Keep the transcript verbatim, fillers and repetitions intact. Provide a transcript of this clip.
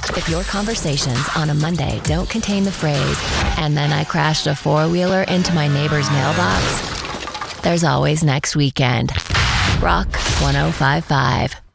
If your conversations on a Monday don't contain the phrase, "and then I crashed a four-wheeler into my neighbor's mailbox," there's always next weekend. Rock ten fifty-five.